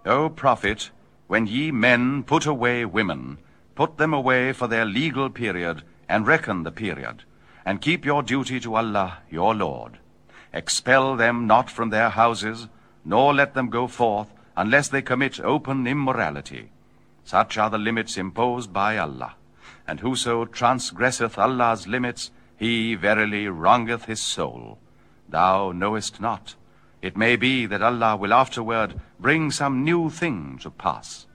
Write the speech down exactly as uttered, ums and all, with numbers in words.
O prophet, when ye men put away women, put them away for their legal period, and reckon the period, and keep your duty to Allah your Lord. Expel them not from their houses, nor let them go forth, unless they commit open immorality. Such are the limits imposed by Allah. And whoso transgresseth Allah's limits, he verily wrongeth his soul. Thou knowest not. It may be that Allah will afterward bring some new thing to pass.